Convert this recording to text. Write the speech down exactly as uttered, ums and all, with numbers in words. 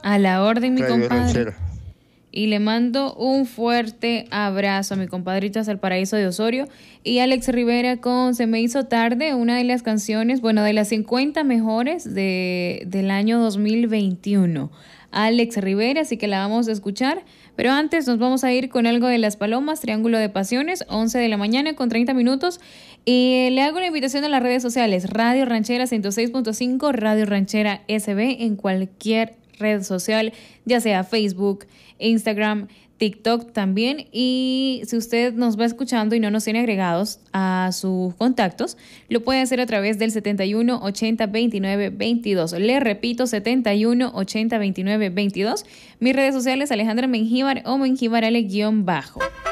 A la orden, mi Radio compadre. Ranchera. Y le mando un fuerte abrazo a mi compadrito hasta el paraíso de Osorio. Y Alex Rivera con Se me hizo tarde, una de las canciones, bueno, de las cincuenta mejores de, del año dos mil veintiuno. Alex Rivera, así que la vamos a escuchar. Pero antes nos vamos a ir con algo de Las Palomas, Triángulo de Pasiones, once de la mañana con treinta minutos. Y le hago una invitación a las redes sociales, Radio Ranchera ciento seis punto cinco, Radio Ranchera S B, en cualquier red social, ya sea Facebook, Instagram, TikTok también. Y si usted nos va escuchando y no nos tiene agregados a sus contactos, lo puede hacer a través del setenta y uno ochenta veintinueve veintidós. Le repito, setenta y uno ochenta veintinueve veintidós. Mis redes sociales, Alejandra Mengíbar o Mengíbar Ale guión bajo.